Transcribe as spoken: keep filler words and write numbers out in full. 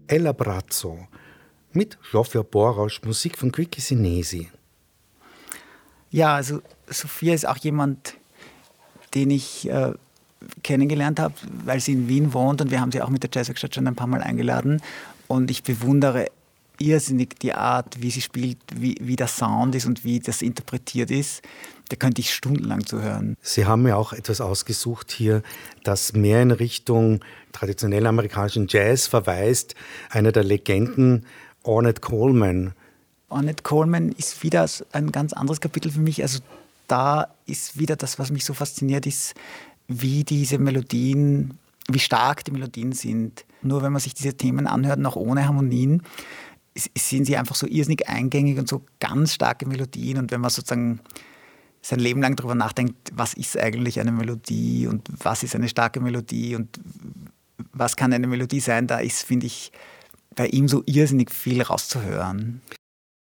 El Abbraccio mit Zsófia Bóros, Musik von Quique Sinesi. Ja, also Sophia ist auch jemand, den ich äh, kennengelernt habe, weil sie in Wien wohnt, und wir haben sie auch mit der Jazzwerkstatt schon ein paar Mal eingeladen, und ich bewundere irrsinnig die Art, wie sie spielt, wie, wie der Sound ist und wie das interpretiert ist. Da könnte ich stundenlang zuhören. Sie haben mir auch etwas ausgesucht hier, das mehr in Richtung traditionell amerikanischen Jazz verweist. Einer der Legenden, Ornette Coleman. Ornette Coleman ist wieder ein ganz anderes Kapitel für mich. Also da ist wieder das, was mich so fasziniert, ist, wie diese Melodien, wie stark die Melodien sind. Nur wenn man sich diese Themen anhört, noch ohne Harmonien, sind sie einfach so irrsinnig eingängig und so ganz starke Melodien. Und wenn man sozusagen sein Leben lang darüber nachdenkt, was ist eigentlich eine Melodie und was ist eine starke Melodie und was kann eine Melodie sein, da ist, finde ich, bei ihm so irrsinnig viel rauszuhören.